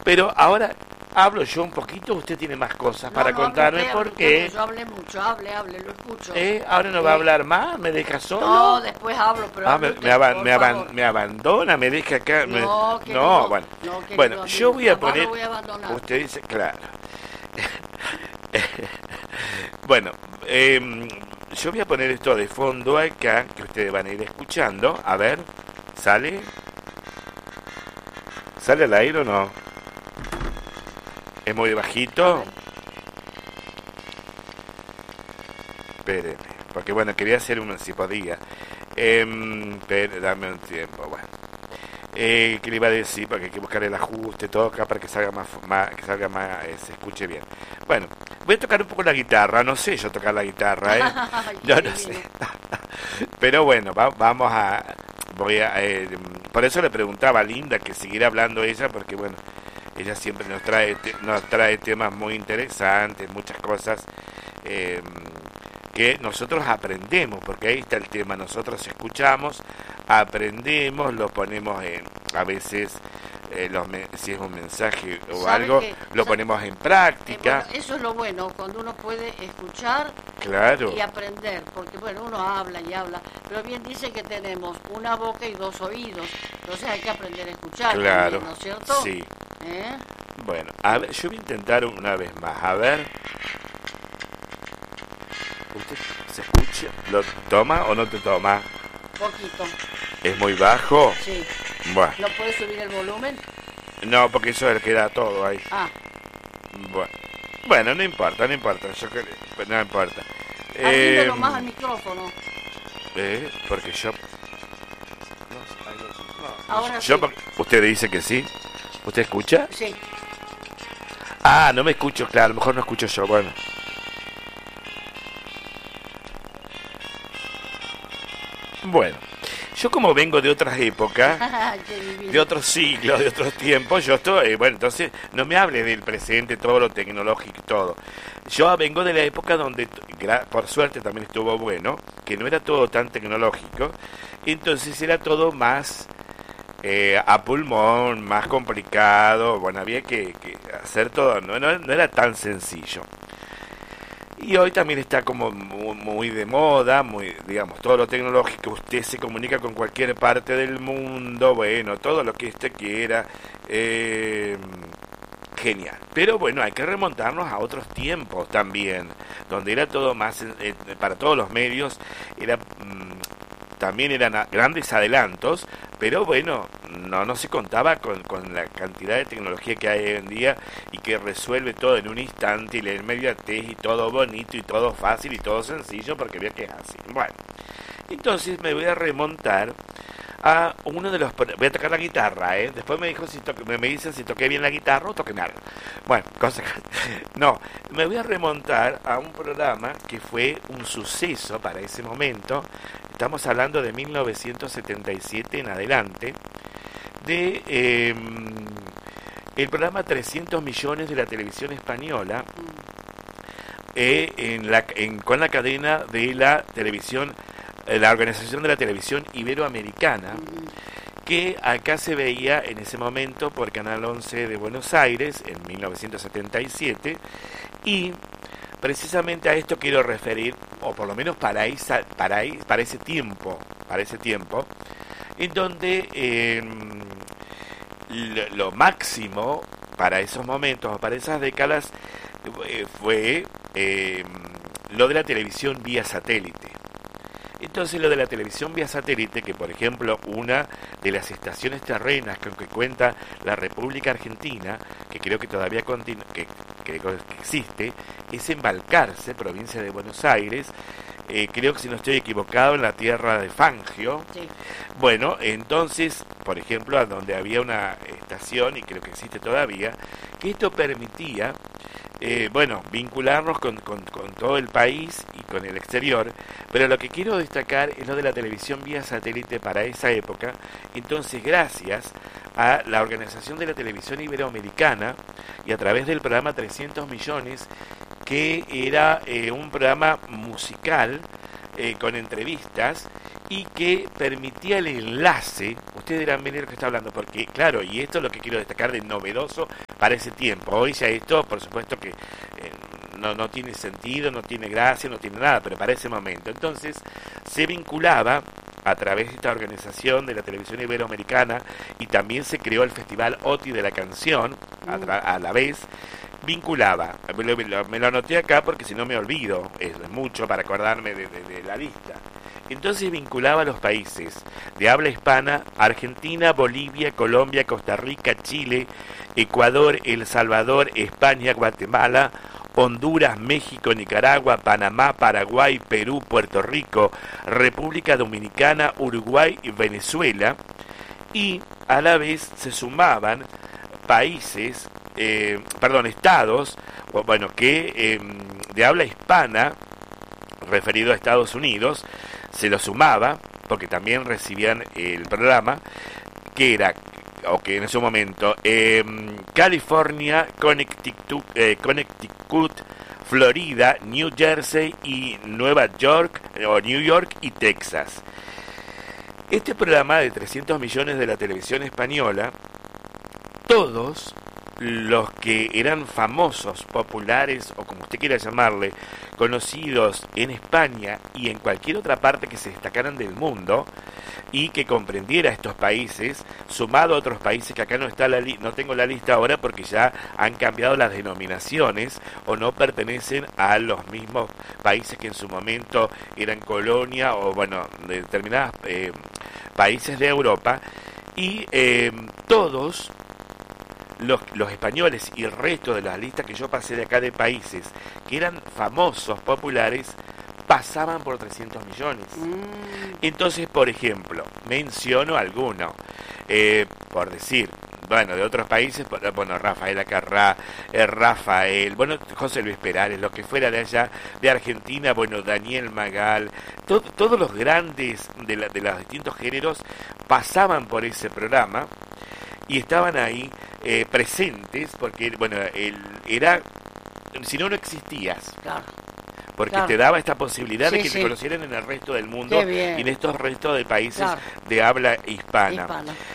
Pero ahora hablo yo un poquito, usted tiene más cosas para contarme, porque yo hablé mucho, hable, lo escucho. ahora no va a hablar más, me deja solo. No, después hablo, pero me abandona, me deja acá. No, bueno, yo voy a poner. Voy a abandonar. Usted dice, claro. Bueno, yo voy a poner esto de fondo acá, que ustedes van a ir escuchando. A ver, ¿sale? ¿Sale al aire o no? ¿Es muy bajito? Espérenme, porque bueno, quería hacer uno si podía. Dame un tiempo, bueno. Que le iba a decir, porque hay que buscar el ajuste, todo acá para que salga que salga más, se escuche bien. Bueno, voy a tocar un poco la guitarra, no sé yo tocar la guitarra, yo no sé. Pero bueno, por eso le preguntaba a Linda que siguiera hablando ella, porque bueno, ella siempre nos trae temas muy interesantes, muchas cosas que nosotros aprendemos, porque ahí está el tema, nosotros escuchamos, aprendemos, lo ponemos a veces, si es un mensaje o algo, lo ponemos en práctica. Bueno, eso es lo bueno, cuando uno puede escuchar, claro, y aprender, porque bueno, uno habla y habla, pero bien dice que tenemos una boca y dos oídos, entonces hay que aprender a escuchar, claro, también, ¿no es cierto? Sí. Bueno, a ver, yo voy a intentar una vez más, a ver. ¿Usted se escucha? ¿Lo toma o no te toma? Poquito. ¿Es muy bajo? Sí. Bueno. ¿No puedes subir el volumen? No, porque eso le queda todo ahí. Bueno, no importa. Yo no importa. Abrímelo más al micrófono. Porque yo... Ahora sí. ¿Usted dice que sí? ¿Usted escucha? Sí. Ah, no me escucho, claro, a lo mejor no escucho yo, bueno. Bueno, yo como vengo de otras épocas, de otros siglos, de otros tiempos, yo estoy, bueno, entonces no me hable del presente, todo lo tecnológico y todo. Yo vengo de la época donde, por suerte también estuvo bueno, que no era todo tan tecnológico, entonces era todo más a pulmón, más complicado, bueno, había que hacer todo, no era tan sencillo. Y hoy también está como muy de moda, digamos, todo lo tecnológico, usted se comunica con cualquier parte del mundo, bueno, todo lo que usted quiera, genial. Pero bueno, hay que remontarnos a otros tiempos también, donde era todo más, para todos los medios, también eran grandes adelantos, pero bueno, no se contaba con la cantidad de tecnología que hay hoy en día y que resuelve todo en un instante y la inmediatez y todo bonito y todo fácil y todo sencillo, porque vea que es así. Bueno, entonces me voy a remontar a uno de los... Voy a tocar la guitarra, Después me dicen si toqué bien la guitarra o toqué mal. Bueno, no, me voy a remontar a un programa que fue un suceso para ese momento. Estamos hablando de 1977 en adelante, de el programa 300 millones de la televisión española, con la cadena de la televisión, la Organización de la Televisión Iberoamericana, que acá se veía en ese momento por Canal 11 de Buenos Aires en 1977, y precisamente a esto quiero referir, o por lo menos para ese tiempo, en donde lo máximo para esos momentos o para esas décadas fue lo de la televisión vía satélite. Entonces lo de la televisión vía satélite, que por ejemplo una de las estaciones terrenas con que cuenta la República Argentina, que creo que todavía que existe, es en Balcarce, provincia de Buenos Aires, creo que si no estoy equivocado en la tierra de Fangio. Sí. Bueno, entonces, por ejemplo, a donde había una estación, y creo que existe todavía, que esto permitía vincularnos con todo el país y con el exterior, pero lo que quiero destacar es lo de la televisión vía satélite para esa época. Entonces, gracias a la Organización de la Televisión Iberoamericana y a través del programa 300 millones, que era un programa musical con entrevistas, y que permitía el enlace. Ustedes dirán, ¿de lo que está hablando? Porque, claro, y esto es lo que quiero destacar de novedoso para ese tiempo. Hoy ya esto, por supuesto que no tiene sentido, no tiene gracia, no tiene nada, pero para ese momento. Entonces, se vinculaba a través de esta organización de la televisión iberoamericana, y también se creó el Festival OTI de la Canción, a la vez, vinculaba, me lo anoté acá porque si no me olvido, es mucho para acordarme de la lista. Entonces vinculaba a los países de habla hispana: Argentina, Bolivia, Colombia, Costa Rica, Chile, Ecuador, El Salvador, España, Guatemala, Honduras, México, Nicaragua, Panamá, Paraguay, Perú, Puerto Rico, República Dominicana, Uruguay y Venezuela, y a la vez se sumaban países, estados, que de habla hispana, referido a Estados Unidos, se lo sumaba, porque también recibían el programa, que era, o que en ese momento, California, Connecticut, Florida, New Jersey y Nueva York, o New York y Texas. Este programa de 300 millones de la televisión española, todos los que eran famosos, populares, o como usted quiera llamarle, conocidos en España y en cualquier otra parte que se destacaran del mundo y que comprendiera estos países, sumado a otros países que acá no está no tengo la lista ahora porque ya han cambiado las denominaciones o no pertenecen a los mismos países que en su momento eran colonia o de determinados países de Europa, y todos los españoles y el resto de las listas que yo pasé de acá de países que eran famosos, populares, pasaban por 300 millones. Entonces, por ejemplo, menciono alguno, por decir, de otros países, Rafael Acarrá, Rafael, José Luis Perales, lo que fuera de allá, de Argentina, Daniel Magal, todos los grandes de los distintos géneros pasaban por ese programa y estaban ahí presentes, porque era, si no existías, claro, porque te daba esta posibilidad de que te conocieran en el resto del mundo y en estos restos de países de habla hispana.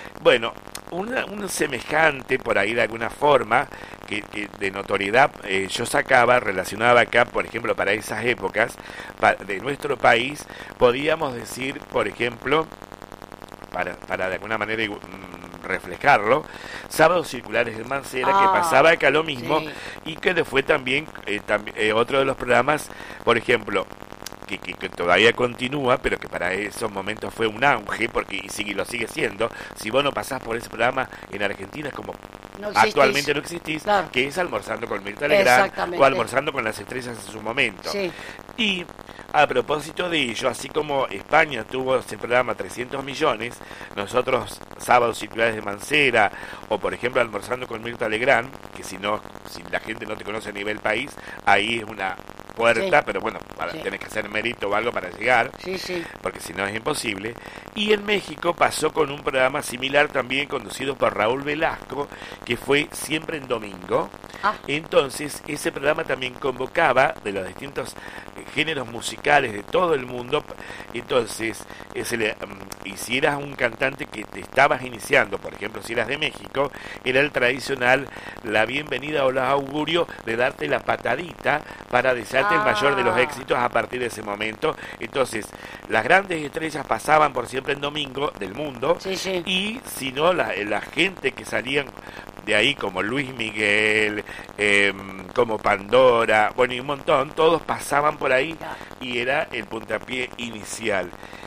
Un semejante por ahí de alguna forma que de notoriedad yo sacaba, relacionaba acá, por ejemplo, para esas épocas de nuestro país, podíamos decir, por ejemplo, para de alguna manera reflejarlo, Sábados Circulares de Mancera, que pasaba acá lo mismo, y que fue también, otro de los programas, por ejemplo, que todavía continúa, pero que para esos momentos fue un auge, porque lo sigue siendo. Si vos no pasás por ese programa en Argentina, es como actualmente no existís, que es Almorzando con Mirta Legrand, o Almorzando con las Estrellas en su momento. Y a propósito de ello, así como España tuvo ese programa 300 millones, nosotros Sábados Circulares de Mancera, o por ejemplo Almorzando con Mirta Legrand, que si la gente no te conoce a nivel país, ahí es una puerta, pero tenés que hacer mérito o algo para llegar, porque si no es imposible. Y en México pasó con un programa similar también conducido por Raúl Velasco, que fue Siempre en Domingo. Entonces ese programa también convocaba de los distintos géneros musicales de todo el mundo. Entonces y si eras un cantante que te estabas iniciando, por ejemplo si eras de México, era el tradicional la bienvenida o los augurios de darte la patadita para desearte el mayor de los éxitos a partir de ese momento. Entonces las grandes estrellas pasaban por Siempre en Domingo del mundo, y si no la gente que salían de ahí, como Luis Miguel, como Pandora, y un montón, todos pasaban por ahí y era el puntapié inicial.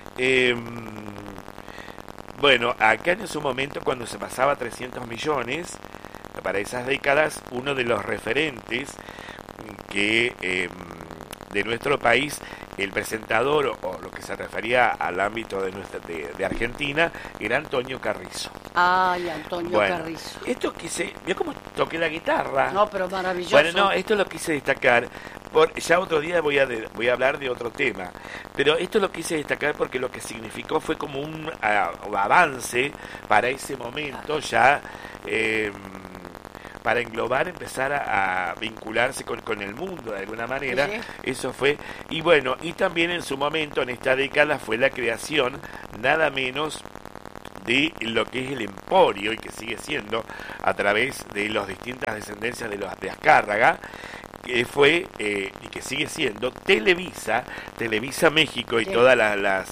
Acá en su momento, cuando se pasaba 300 millones, para esas décadas, uno de los referentes que de nuestro país, el presentador o lo que se refería al ámbito de Argentina, era Antonio Carrizo. Antonio Carrizo. Esto ¿vio cómo toqué la guitarra? No, pero maravilloso. Esto lo quise destacar. Ya otro día voy a hablar de otro tema, pero esto lo quise destacar porque lo que significó fue como un avance para ese momento ya para englobar, empezar a vincularse con el mundo de alguna manera. Sí. Eso fue, y bueno, y también en su momento, en esta década, fue la creación, nada menos, de lo que es el Emporio, y que sigue siendo a través de las distintas descendencias de los de Azcárraga, que fue y que sigue siendo Televisa México y Sí. todas las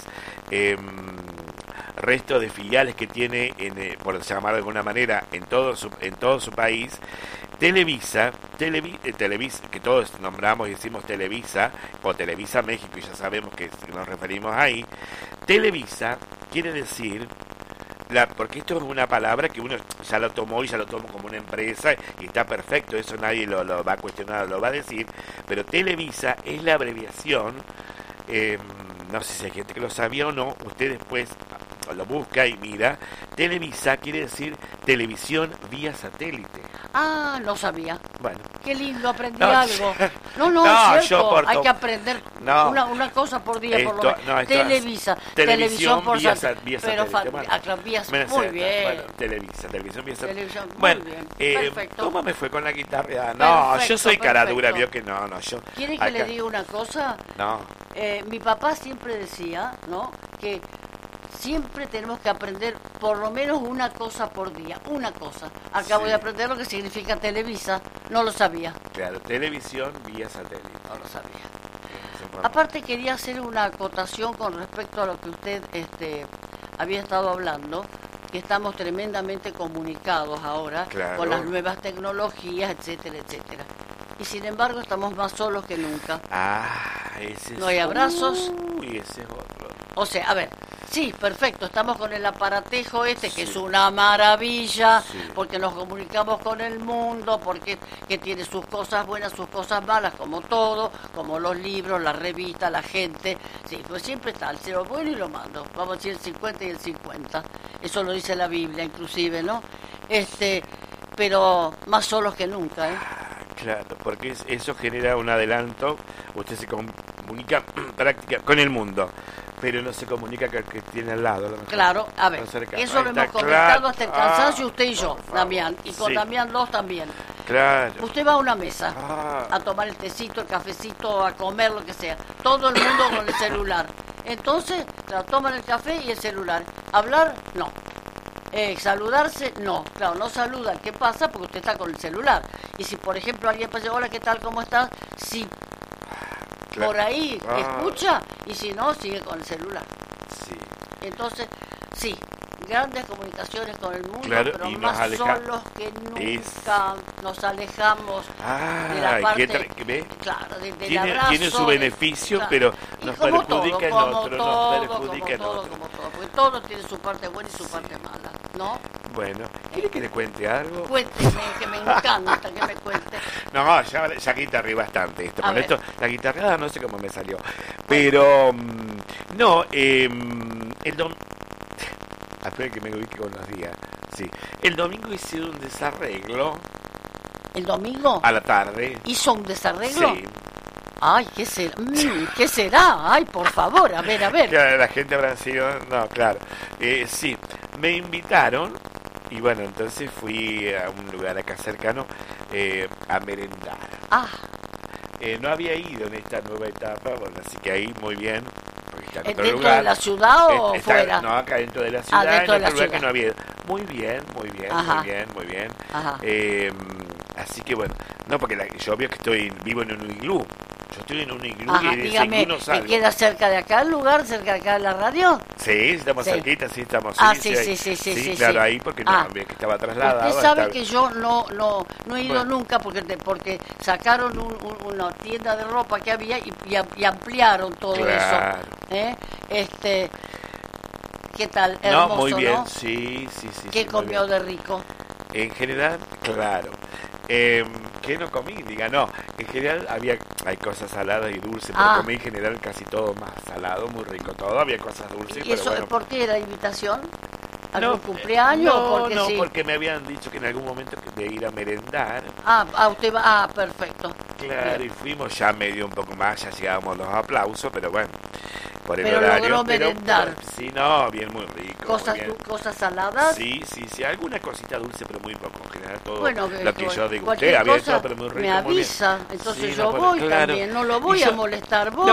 restos de filiales que tiene, por llamar de alguna manera, en todo su país. Televisa, que todos nombramos y decimos Televisa, o Televisa México, y ya sabemos que nos referimos ahí. Televisa quiere decir, porque esto es una palabra que uno ya lo tomó y ya lo tomó como una empresa y está perfecto, eso nadie lo va a cuestionar, lo va a decir, pero Televisa es la abreviación, no sé si hay gente que lo sabía o no, usted después lo busca y mira. Televisa quiere decir televisión vía satélite. Ah, no sabía. Bueno. Qué lindo, aprendí No, algo. No, no, es cierto, yo hay que aprender no. una cosa por día, por lo Esto, menos. no, esto Televisa, es televisión por vía satélite. vía Pero satélite. Bueno, muy bien. Bueno, televisión vía satélite. Televisión, muy Bueno, bien. Perfecto. ¿cómo me fue con la guitarra? No, Perfecto, yo soy cara perfecto. dura, vio que no, yo. ¿Quiere que le diga una cosa? No. Mi papá siempre decía, ¿no?, que siempre tenemos que aprender por lo menos una cosa por día, una cosa. Acabo Sí. de aprender lo que significa Televisa, no lo sabía. Claro, televisión vía satélite. No lo sabía. Es importante. Aparte quería hacer una acotación con respecto a lo que usted había estado hablando, que estamos tremendamente comunicados ahora Claro. con las nuevas tecnologías, etcétera, etcétera. Y sin embargo estamos más solos que nunca. Ese es. No hay abrazos. Uy, ese es otro. O sea, a ver, sí, perfecto, estamos con el aparatejo que Sí. es una maravilla, Sí. porque nos comunicamos con el mundo, porque que tiene sus cosas buenas, sus cosas malas, como todo, como los libros, la revista, la gente. Sí, pues siempre está el cero bueno y lo malo. Vamos a decir el 50 y el 50. Eso lo dice la Biblia, inclusive, ¿no? Pero más solos que nunca, ¿eh? Claro, porque eso genera un adelanto. Usted se comunica práctica con el mundo, pero no se comunica con el que tiene al lado. a lo mejor. Claro, a ver, No cerca. eso Ahí lo está, hemos comentado claro. hasta el cansancio, usted y yo, por favor. Damián, y con Sí. Damián Dos también. Claro. Usted va a una mesa Ah, a tomar el tecito, el cafecito, a comer, lo que sea. Todo el mundo con el celular. Entonces, claro, toman el café y el celular. Hablar, no. Saludarse, no. Claro, no saludan. ¿Qué pasa? Porque usted está con el celular. Y si, por ejemplo, alguien pasa, hola, ¿qué tal? ¿Cómo estás? Si claro. por ahí Ah. escucha, y si no, sigue con el celular. Sí. Entonces, sí, grandes comunicaciones con el mundo, Claro, pero y nos más aleja- solos que nunca. Es- Nos alejamos de la Ah, parte, ¿qué ve? claro, del Tiene, abrazo. tiene su beneficio, claro. pero Y nos como perjudica en todo, como otro, todo, nos perjudica en como todo, otro. como todo, porque todo tiene su parte buena y su Sí. parte mala, ¿no? Bueno, ¿quiere que le cuente algo? Cuénteme, que me encanta que me cuente. No, ya guitarré bastante esto. A Con ver. esto, la guitarreada no sé cómo me salió. Pero, no, el domingo... Espera que me ubique con los días. Sí. El domingo hice un desarreglo ¿El domingo a la tarde. hizo un desarreglo? Sí. Ay, ¿qué será? ¿Qué será? Ay, por favor, a ver, a ver. Claro, la gente habrá sido... No, claro. Sí, me invitaron y bueno, entonces fui a un lugar acá cercano a merendar. Ah, No había ido en esta nueva etapa, bueno, así que ahí muy bien, porque está en otro ¿dentro lugar. de la ciudad o Está- fuera? No, acá dentro de la ciudad, dentro de en la otro lugar ciudad. que no había ido. Muy bien, muy bien, Ajá. muy bien, muy bien. Ajá. Así que bueno, no, porque yo veo que vivo en un iglú. Yo estoy en un iglú Ajá, y en ese dígame, iglú no ¿me salgo. queda cerca de acá el lugar, cerca de acá de la radio? Sí, estamos Sí. cerquita, sí, estamos. Ah, sí, sí, claro, sí. ahí porque no, Ah. que estaba trasladado. Usted sabe estaba- que yo no he ido Bueno. nunca porque sacaron una tienda de ropa que había y ampliaron todo Claro. eso. ¿Qué tal? No, Hermoso, muy bien, ¿no? sí. ¿Qué sí, muy comió bien. de rico? En general, claro. ¿Qué no comí? Diga, no. En general hay cosas saladas y dulces, pero Ah. comí en general casi todo más salado, muy rico todo. Había cosas dulces, ¿Y pero eso bueno. por qué era invitación? ¿Algún No, cumpleaños no, o porque no, sí? porque me habían dicho que en algún momento de ir a merendar. Usted va. Ah, perfecto. Claro, Bien. y fuimos ya medio un poco más, ya llegábamos los aplausos, pero bueno. por el pero horario. logró merendar. Sí, no, bien, muy rico. Cosas, muy bien. Cosas saladas. Sí, alguna cosita dulce, pero muy poco. En general, todo Bueno, lo que yo degusté cualquier había cosa todo, pero muy rico. me avisa, entonces sí, yo no, voy claro. también, no lo voy a molestar, voy.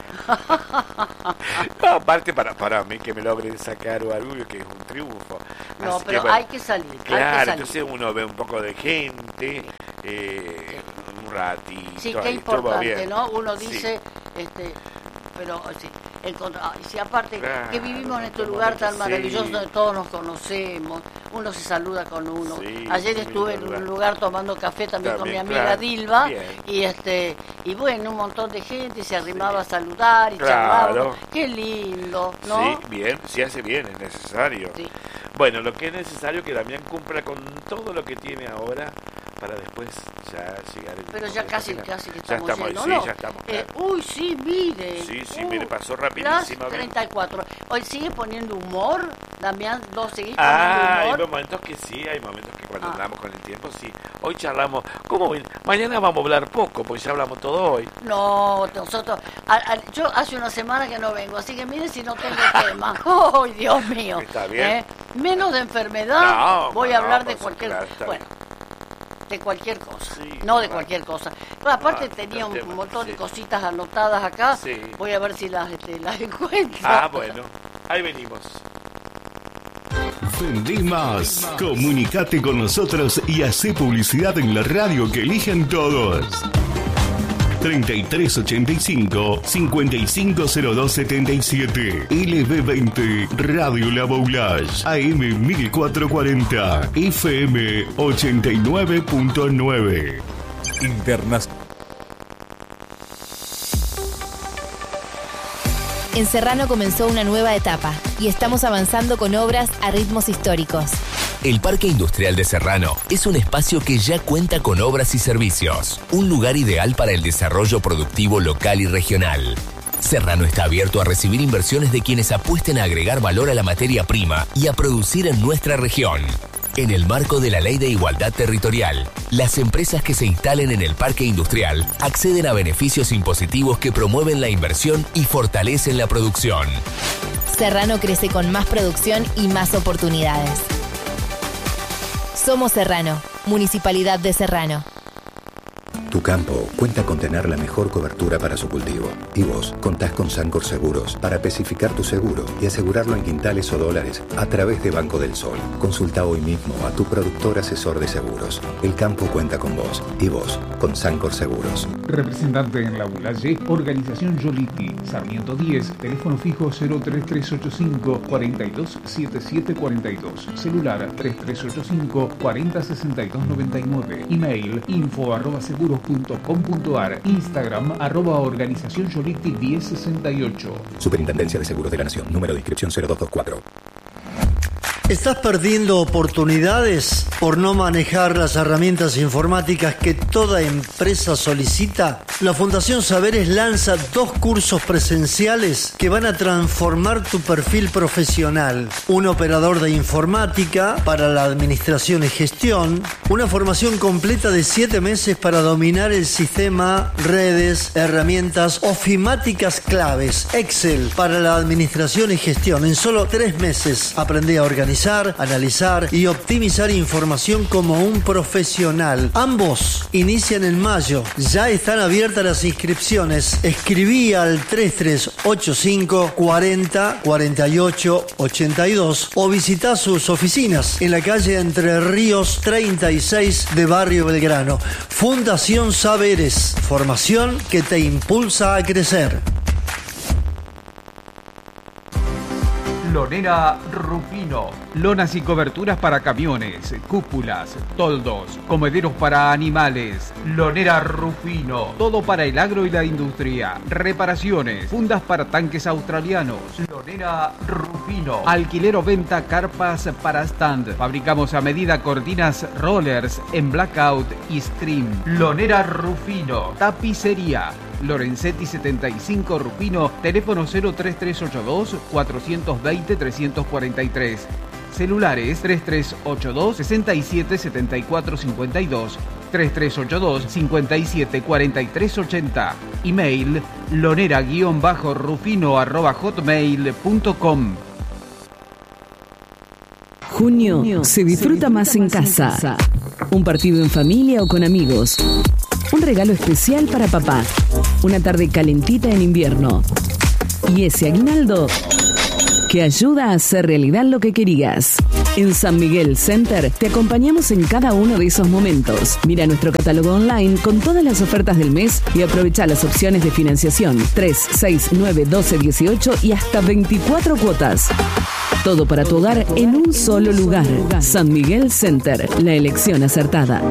No, aparte para mí que me logren sacar o algo que es un triunfo. No, Así pero que, bueno, hay que salir. claro, entonces uno ve un poco de gente, un ratito. Sí, qué ahí, importante, ¿no? Uno Sí. dice, pero sí, si aparte Claro, que vivimos en este qué lugar bonito, tan sí. maravilloso donde todos nos conocemos, uno se saluda con uno. Sí, Ayer muy estuve lindo en un lugar. lugar tomando café también con mi También, amiga claro, Dilma bien. y bueno, un montón de gente se arrimaba a saludar y Claro. charlábamos. Qué lindo, ¿no? Sí, bien, sí hace bien, es necesario. Sí. Bueno, lo que es necesario que Damián cumpla con todo lo que tiene ahora para después ya llegar. Pero ya casi que ya estamos estamos, yendo, sí, ¿no? ya estamos. Claro. Uy, sí, mire. Sí, mire, pasó Las rapidísimo. 34. Hoy sigue poniendo humor, Damián, seguís poniendo Hay humor. momentos que sí, hay momentos que cuando Ah. andamos con el tiempo, sí. Hoy charlamos, ¿cómo ven? Mañana vamos a hablar poco, porque ya hablamos todo hoy. No, nosotros, yo hace una semana que no vengo, así que mire si no tengo tema. ¡Ay, Dios mío! Está bien. Menos de enfermedad, No, voy a no, hablar de pues, cualquier claro, está bueno, de cualquier cosa, Sí, no de claro. cualquier cosa. Bueno, aparte Ah, tenía un tema, montón sí. de cositas anotadas acá, Sí. voy a ver si las encuentro. Bueno, ahí venimos. Vendí más. Comunicate con nosotros y hacé publicidad en la radio que eligen todos. 3385 550277 LB20 Radio La Boulage AM 1440 FM 89.9 Internas. En Serrano comenzó una nueva etapa y estamos avanzando con obras a ritmos históricos. El Parque Industrial de Serrano es un espacio que ya cuenta con obras y servicios, un lugar ideal para el desarrollo productivo local y regional. Serrano está abierto a recibir inversiones de quienes apuesten a agregar valor a la materia prima y a producir en nuestra región. En el marco de la Ley de Igualdad Territorial, las empresas que se instalen en el Parque Industrial acceden a beneficios impositivos que promueven la inversión y fortalecen la producción. Serrano crece con más producción y más oportunidades. Somos Serrano, Municipalidad de Serrano. Tu campo cuenta con tener la mejor cobertura para su cultivo. Y vos contás con Sancor Seguros para especificar tu seguro y asegurarlo en quintales o dólares a través de Banco del Sol. Consulta hoy mismo a tu productor asesor de seguros. El campo cuenta con vos y vos con Sancor Seguros. Representante en la Boulaye, Organización Yoliti, Sarmiento 10, teléfono fijo 03385 427742, celular 3385 406299, email info@seguros.com.ar, Instagram @organización Yoliti 1068. Superintendencia de Seguros de la Nación, número de inscripción 0224. ¿Estás perdiendo oportunidades por no manejar las herramientas informáticas que toda empresa solicita? La Fundación Saberes lanza 2 cursos presenciales que van a transformar tu perfil profesional. Un operador de informática para la administración y gestión, una formación completa de 7 meses para dominar el sistema, redes, herramientas ofimáticas claves, Excel para la administración y gestión. En solo 3 meses aprendí a organizar, analizar y optimizar información como un profesional. Ambos inician en mayo. Ya están abiertas las inscripciones. Escribí al 3385 40 48 82 o visita sus oficinas en la calle Entre Ríos 36 de Barrio Belgrano. Fundación Saberes, formación que te impulsa a crecer. Lonera Rufino. Lonas y coberturas para camiones, cúpulas, toldos, comederos para animales. Lonera Rufino. Todo para el agro y la industria. Reparaciones, fundas para tanques australianos. Lonera Rufino. Alquiler o venta carpas para stand. Fabricamos a medida cortinas rollers en blackout y stream. Lonera Rufino. Tapicería. Lorenzetti 75 Rufino, teléfono 03382 420 343. Celulares 3382 67 74 52, 3382 57 43 80. Email lonera-rufino@hotmail.com. Junio se disfruta más en casa. Un partido en familia o con amigos. Un regalo especial para papá. Una tarde calentita en invierno. Y ese aguinaldo que ayuda a hacer realidad lo que querías. En San Miguel Center te acompañamos en cada uno de esos momentos. Mira nuestro catálogo online con todas las ofertas del mes y aprovecha las opciones de financiación 3, 6, 9, 12, 18 y hasta 24 cuotas. Todo para tu hogar en un solo lugar. San Miguel Center, la elección acertada.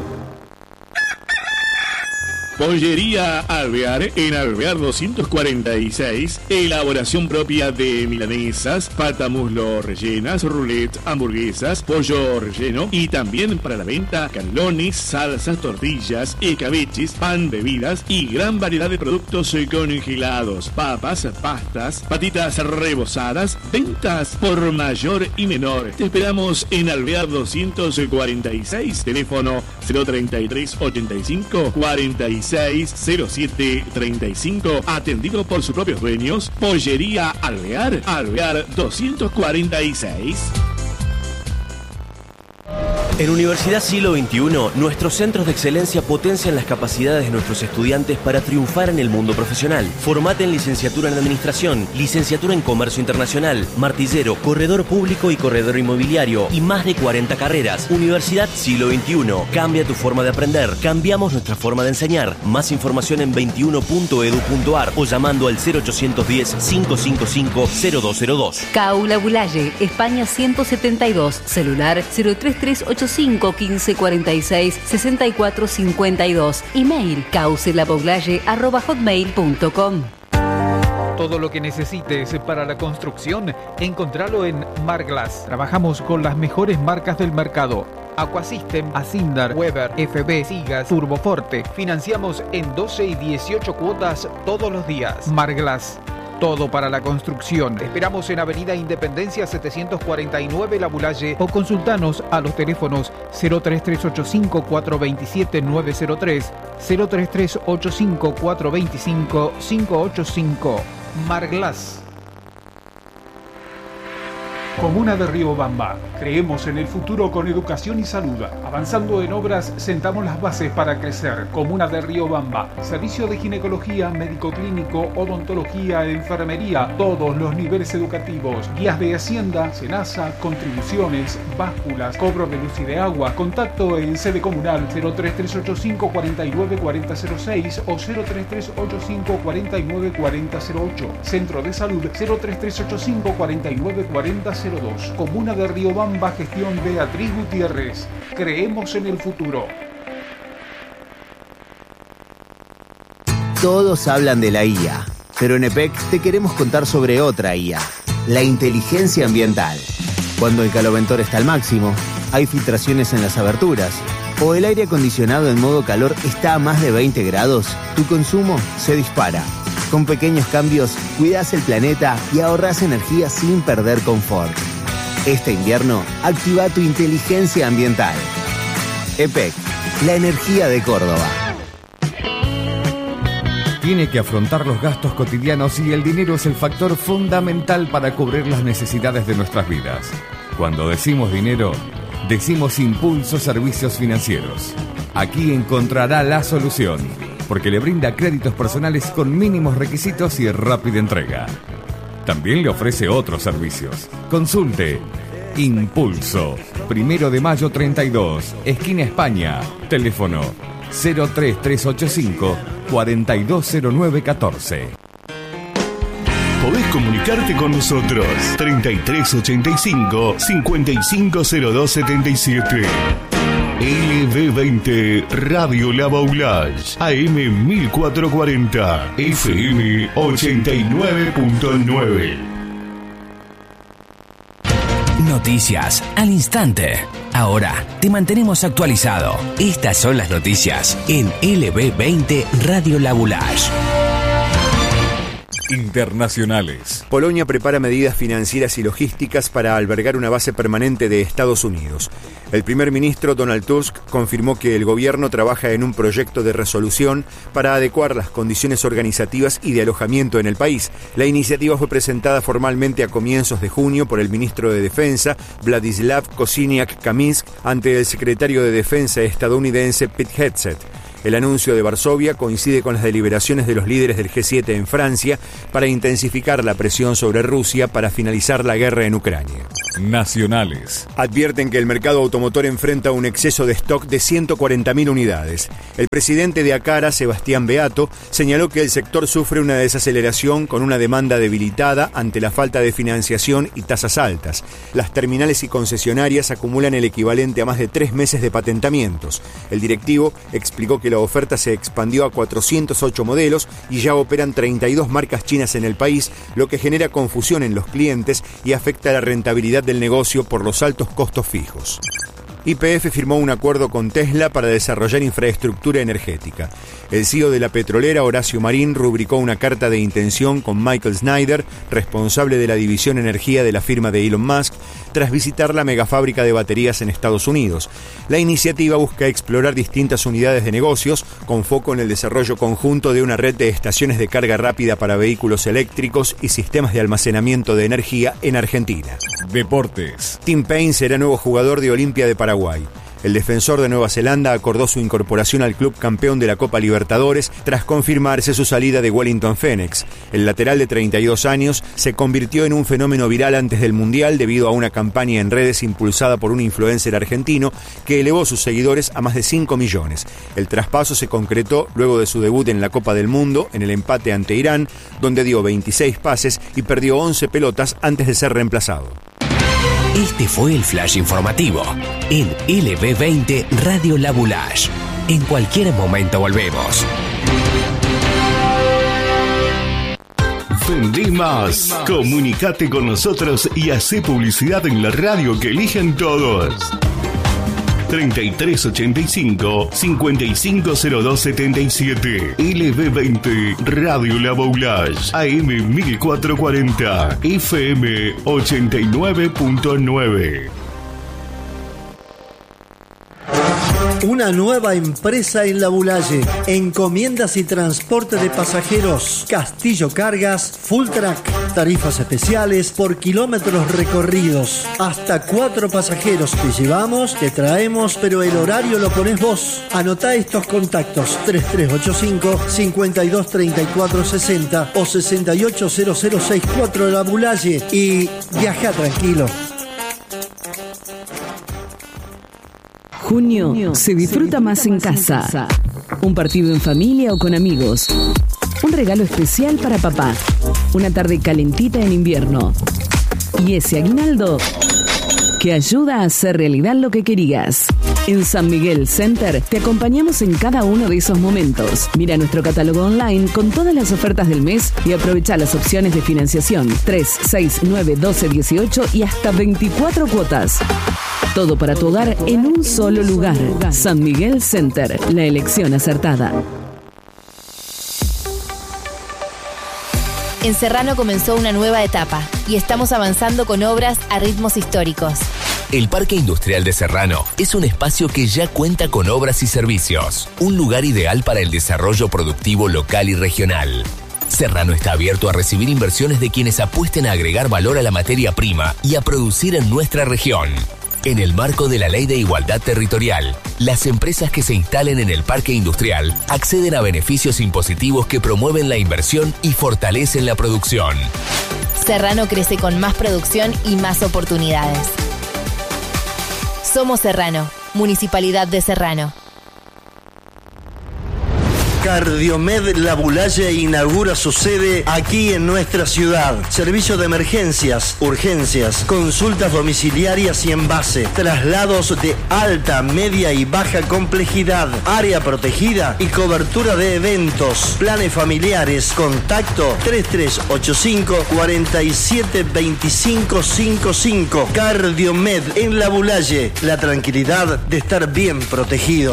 Pollería Alvear, en Alvear 246, elaboración propia de milanesas, pata muslo rellenas, roulette, hamburguesas, pollo relleno y también para la venta canelones, salsas, tortillas, escabeches, pan, bebidas y gran variedad de productos congelados, papas, pastas, patitas rebozadas, ventas por mayor y menor. Te esperamos en Alvear 246, teléfono 033 85 46 0735, atendido por sus propios dueños. Pollería Alvear, Alvear 246. En Universidad Siglo XXI, nuestros centros de excelencia potencian las capacidades de nuestros estudiantes para triunfar en el mundo profesional. Formate en licenciatura en Administración, licenciatura en Comercio Internacional, martillero, corredor público y corredor inmobiliario y más de 40 carreras. Universidad Siglo XXI. Cambia tu forma de aprender. Cambiamos nuestra forma de enseñar. Más información en 21.edu.ar o llamando al 0810 555 0202. CAU Labulaye, España 172, celular 03385 15 46 64 52, email causelaboglaye@hotmail.com. Todo lo que necesites para la construcción, encontralo en Marglass. Trabajamos con las mejores marcas del mercado. Aquasystem, Asindar, Weber, FB, Sigas, Turboforte. Financiamos en 12 y 18 cuotas todos los días. Marglass. Todo para la construcción. Te esperamos en Avenida Independencia 749 La Bulaye o consultanos a los teléfonos 03385 427 903, 03385 425 585. Marglass. Comuna de Riobamba. Creemos en el futuro con educación y salud. Avanzando en obras, sentamos las bases para crecer. Comuna de Riobamba. Servicio de ginecología, médico clínico, odontología, enfermería, todos los niveles educativos. Guías de Hacienda, Senasa, contribuciones, básculas, cobro de luz y de agua. Contacto en sede comunal 03385 49 4006 o 03385 49 4008. Centro de Salud 03385 49 4002. Comuna de Riobamba, gestión Beatriz Gutiérrez. Creemos en el futuro. Todos hablan de la IA, pero en EPEC te queremos contar sobre otra IA, la inteligencia ambiental. Cuando el caloventor está al máximo, hay filtraciones en las aberturas, o el aire acondicionado en modo calor está a más de 20 grados, tu consumo se dispara. Con pequeños cambios, cuidás el planeta y ahorrás energía sin perder confort. Este invierno, activa tu inteligencia ambiental. EPEC, la energía de Córdoba. Tiene que afrontar los gastos cotidianos y el dinero es el factor fundamental para cubrir las necesidades de nuestras vidas. Cuando decimos dinero, decimos Impulso Servicios Financieros. Aquí encontrará la solución, porque le brinda créditos personales con mínimos requisitos y rápida entrega. También le ofrece otros servicios. Consulte Impulso, 1 de mayo 32, esquina España. Teléfono 03385 420914. Podés comunicarte con nosotros 3385 550277. LB20 Radio La Baulage, AM 1440, FM 89.9. Noticias al instante. Ahora te mantenemos actualizado. Estas son las noticias en LB20 Radio La Baulage. Internacionales. Polonia prepara medidas financieras y logísticas para albergar una base permanente de Estados Unidos. El primer ministro Donald Tusk confirmó que el gobierno trabaja en un proyecto de resolución para adecuar las condiciones organizativas y de alojamiento en el país. La iniciativa fue presentada formalmente a comienzos de junio por el ministro de Defensa, Władysław Kosiniak-Kamysz, ante el secretario de Defensa estadounidense Pete Hegseth. El anuncio de Varsovia coincide con las deliberaciones de los líderes del G7 en Francia para intensificar la presión sobre Rusia para finalizar la guerra en Ucrania. Nacionales. Advierten que el mercado automotor enfrenta un exceso de stock de 140.000 unidades. El presidente de Acara, Sebastián Beato, señaló que el sector sufre una desaceleración con una demanda debilitada ante la falta de financiación y tasas altas. Las terminales y concesionarias acumulan el equivalente a más de 3 meses de patentamientos. El directivo explicó que la oferta se expandió a 408 modelos y ya operan 32 marcas chinas en el país, lo que genera confusión en los clientes y afecta la rentabilidad del negocio por los altos costos fijos. YPF firmó un acuerdo con Tesla para desarrollar infraestructura energética. El CEO de la petrolera, Horacio Marín, rubricó una carta de intención con Michael Snyder, responsable de la división energía de la firma de Elon Musk, tras visitar la megafábrica de baterías en Estados Unidos. La iniciativa busca explorar distintas unidades de negocios con foco en el desarrollo conjunto de una red de estaciones de carga rápida para vehículos eléctricos y sistemas de almacenamiento de energía en Argentina. Deportes. Tim Payne será nuevo jugador de Olimpia de Paraguay. El defensor de Nueva Zelanda acordó su incorporación al club campeón de la Copa Libertadores tras confirmarse su salida de Wellington Phoenix. El lateral de 32 años se convirtió en un fenómeno viral antes del Mundial debido a una campaña en redes impulsada por un influencer argentino que elevó sus seguidores a más de 5 millones. El traspaso se concretó luego de su debut en la Copa del Mundo en el empate ante Irán, donde dio 26 pases y perdió 11 pelotas antes de ser reemplazado. Este fue el flash informativo en LB20 Radio La Boulage. En cualquier momento volvemos. Vendí más. Comunicate con nosotros y hacé publicidad en la radio que eligen todos. 3385 550277 LB20 Radio La Boulage AM 1440 FM 89.9. Una nueva empresa en La Boulaye. Encomiendas y transporte de pasajeros. Castillo Cargas, Full Track. Tarifas especiales por kilómetros recorridos. Hasta 4 pasajeros te llevamos, te traemos, pero el horario lo pones vos. Anotá estos contactos: 3385-523460 o 680064 de La Boulaye y viaja tranquilo. Junio se disfruta más en casa. Un partido en familia o con amigos. Un regalo especial para papá. Una tarde calentita en invierno. Y ese aguinaldo que ayuda a hacer realidad lo que querías. En San Miguel Center te acompañamos en cada uno de esos momentos. Mira nuestro catálogo online con todas las ofertas del mes y aprovecha las opciones de financiación 3, 6, 9, 12, 18 y hasta 24 cuotas. Todo para tu hogar en un solo lugar. San Miguel Center, la elección acertada. En Serrano comenzó una nueva etapa y estamos avanzando con obras a ritmos históricos. El Parque Industrial de Serrano es un espacio que ya cuenta con obras y servicios. Un lugar ideal para el desarrollo productivo local y regional. Serrano está abierto a recibir inversiones de quienes apuesten a agregar valor a la materia prima y a producir en nuestra región. En el marco de la Ley de Igualdad Territorial, las empresas que se instalen en el parque industrial acceden a beneficios impositivos que promueven la inversión y fortalecen la producción. Serrano crece con más producción y más oportunidades. Somos Serrano, Municipalidad de Serrano. Cardiomed La Boulaye inaugura su sede aquí en nuestra ciudad. Servicio de emergencias, urgencias, consultas domiciliarias y en base, traslados de alta, media y baja complejidad, área protegida y cobertura de eventos, planes familiares. Contacto 3385-472555. Cardiomed en La Boulaye. La tranquilidad de estar bien protegido.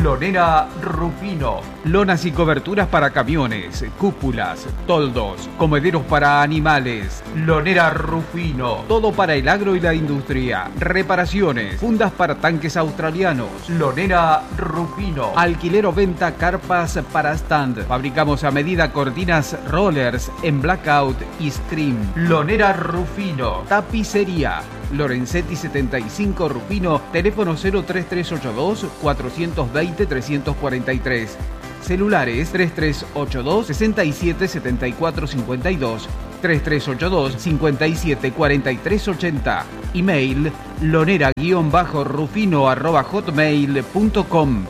Lonera Rufino. Lonas y coberturas para camiones, cúpulas, toldos, comederos para animales. Lonera Rufino. Todo para el agro y la industria. Reparaciones, fundas para tanques australianos. Lonera Rufino. Alquiler o venta carpas para stand. Fabricamos a medida cortinas rollers en blackout y stream. Lonera Rufino. Tapicería. Lorenzetti 75 Rufino, teléfono 03382 420 343. Celulares 3382 67 74 52, 3382 57 43 80. Email lonera-rufino@hotmail.com.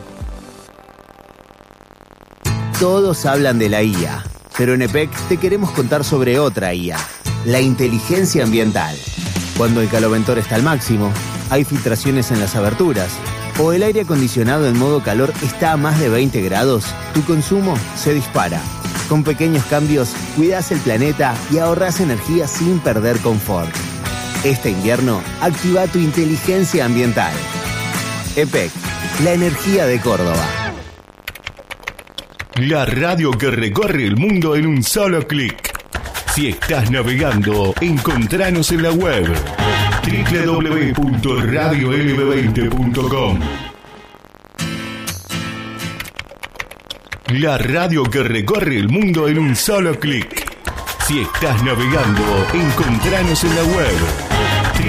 Todos hablan de la IA, pero en EPEC te queremos contar sobre otra IA, la inteligencia ambiental. Cuando el caloventor está al máximo, hay filtraciones en las aberturas, o el aire acondicionado en modo calor está a más de 20 grados, tu consumo se dispara. Con pequeños cambios, cuidas el planeta y ahorras energía sin perder confort. Este invierno, activa tu inteligencia ambiental. EPEC, la energía de Córdoba. La radio que recorre el mundo en un solo clic. Si estás navegando, encontranos en la web www.radiolb20.com. La radio que recorre el mundo en un solo clic. Si estás navegando, encontranos en la web